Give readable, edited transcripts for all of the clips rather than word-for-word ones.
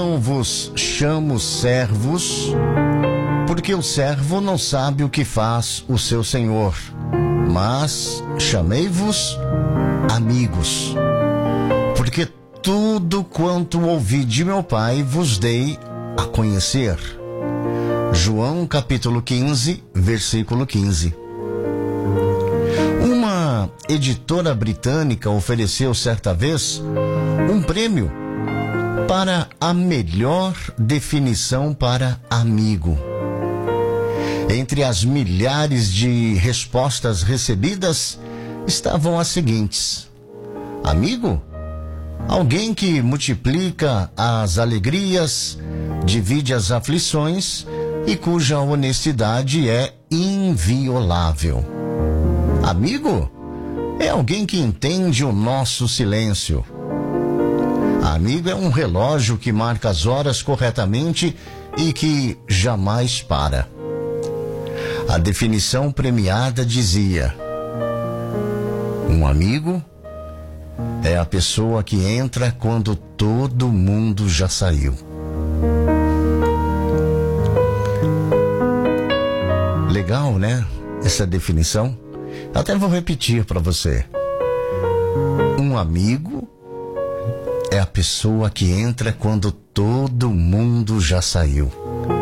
Não vos chamo servos, porque o servo não sabe o que faz o seu senhor, mas chamei-vos amigos, porque tudo quanto ouvi de meu Pai vos dei a conhecer. João capítulo 15, versículo 15. Uma editora britânica ofereceu certa vez um prêmio para a melhor definição para amigo. Entre as milhares de respostas recebidas estavam as seguintes: amigo, alguém que multiplica as alegrias, divide as aflições e cuja honestidade é inviolável. Amigo é alguém que entende o nosso silêncio. Amigo é um relógio que marca as horas corretamente e que jamais para. A definição premiada dizia: um amigo é a pessoa que entra quando todo mundo já saiu. Legal, né? Essa definição. Até vou repetir para você. Um amigo é a pessoa que entra quando todo mundo já saiu.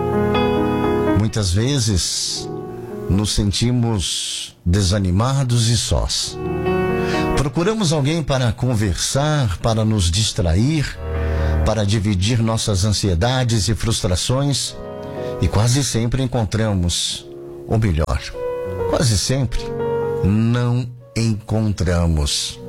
Muitas vezes nos sentimos desanimados e sós. Procuramos alguém para conversar, para nos distrair, para dividir nossas ansiedades e frustrações, e quase sempre encontramos, ou melhor, quase sempre não encontramos.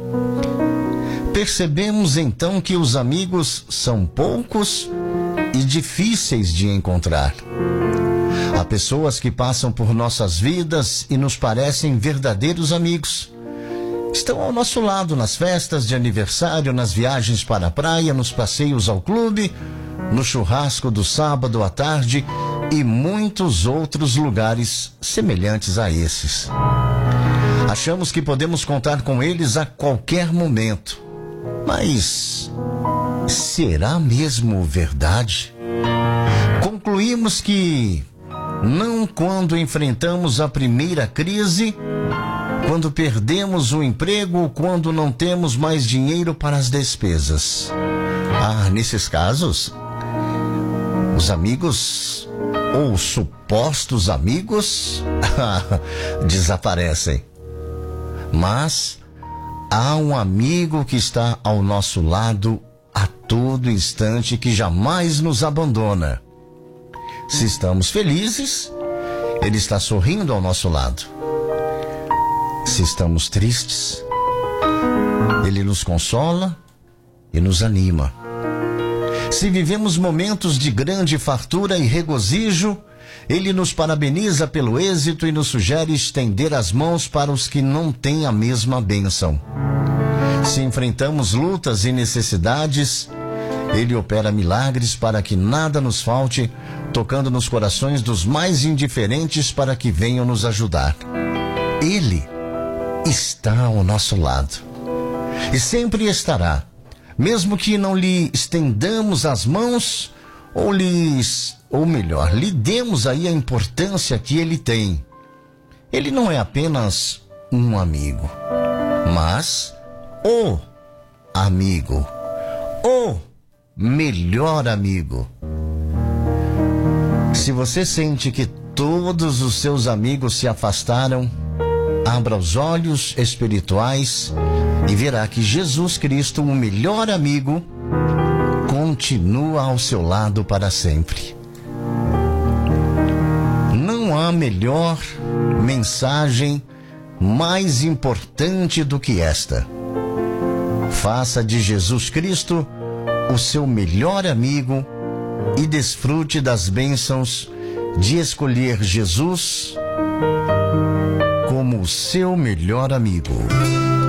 Percebemos então que os amigos são poucos e difíceis de encontrar. Há pessoas que passam por nossas vidas e nos parecem verdadeiros amigos. Estão ao nosso lado nas festas de aniversário, nas viagens para a praia, nos passeios ao clube, no churrasco do sábado à tarde e muitos outros lugares semelhantes a esses. Achamos que podemos contar com eles a qualquer momento. Mas será mesmo verdade? Concluímos que não quando enfrentamos a primeira crise, quando perdemos o emprego, quando não temos mais dinheiro para as despesas. Nesses casos, os amigos ou supostos amigos desaparecem. Mas há um amigo que está ao nosso lado a todo instante, que jamais nos abandona. Se estamos felizes, ele está sorrindo ao nosso lado. Se estamos tristes, ele nos consola e nos anima. Se vivemos momentos de grande fartura e regozijo, ele nos parabeniza pelo êxito e nos sugere estender as mãos para os que não têm a mesma bênção. Se enfrentamos lutas e necessidades, ele opera milagres para que nada nos falte, tocando nos corações dos mais indiferentes para que venham nos ajudar. Ele está ao nosso lado e sempre estará, mesmo que não lhe estendamos as mãos ou melhor, lhe demos aí a importância que ele tem. Ele não é apenas um amigo, mas o amigo, o melhor amigo. Se você sente que todos os seus amigos se afastaram, abra os olhos espirituais e verá que Jesus Cristo, o melhor amigo, continua ao seu lado para sempre. Não há melhor mensagem mais importante do que esta. Faça de Jesus Cristo o seu melhor amigo e desfrute das bênçãos de escolher Jesus como o seu melhor amigo.